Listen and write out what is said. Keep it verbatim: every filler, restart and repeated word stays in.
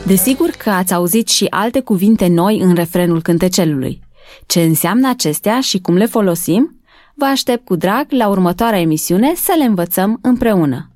Desigur că ați auzit și alte cuvinte noi în refrenul cântecelului. Ce înseamnă acestea și cum le folosim? Vă aștept cu drag la următoarea emisiune să le învățăm împreună.